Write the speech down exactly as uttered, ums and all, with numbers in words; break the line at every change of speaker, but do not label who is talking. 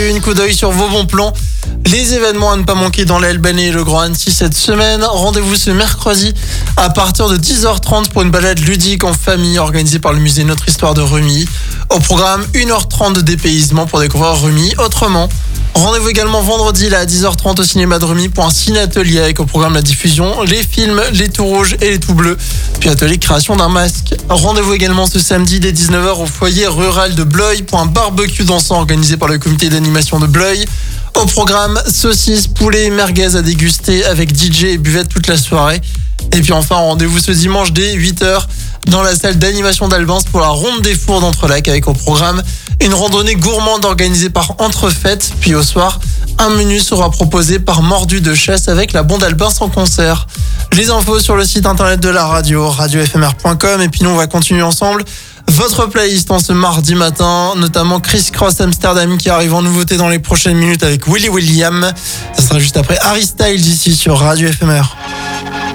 Une coup d'œil sur vos bons plans. Les événements à ne pas manquer dans l'L B N et le Grand Annecy cette semaine. Rendez-vous ce mercredi à partir de dix heures trente pour une balade ludique en famille organisée par le musée Notre Histoire de Remy. Au programme, une heure trente de dépaysement pour découvrir Remy autrement. Rendez-vous également vendredi là, à dix heures trente au cinéma de Remy pour un ciné-atelier avec au programme la diffusion, les films, les tout rouges et les tout bleus, puis atelier création d'un masque. Rendez-vous également ce samedi dès dix-neuf heures au foyer rural de Bleuil pour un barbecue dansant organisé par le comité d'animation de Bleuil. Au programme, saucisses, poulet et merguez à déguster avec D J et buvette toute la soirée. Et puis enfin, rendez-vous ce dimanche dès huit heures dans la salle d'animation d'Albance pour la ronde des fours d'Entrelacs avec au programme une randonnée gourmande organisée par Entrefaites. Puis au soir, un menu sera proposé par Mordu de Chasse avec la Bonde Albince en concert. Les infos sur le site internet de la radio, radio f m r point com. Et puis nous, on va continuer ensemble votre playlist en ce mardi matin, notamment Chris Cross Amsterdam qui arrive en nouveauté dans les prochaines minutes avec Willy William. Ça sera juste après Harry Styles ici sur Radio F M R.